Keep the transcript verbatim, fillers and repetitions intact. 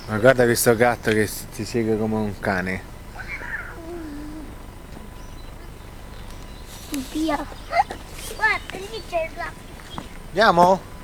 Ma guarda questo gatto che ti segue come un cane. Via. Guarda, lì c'è il gatto. Andiamo?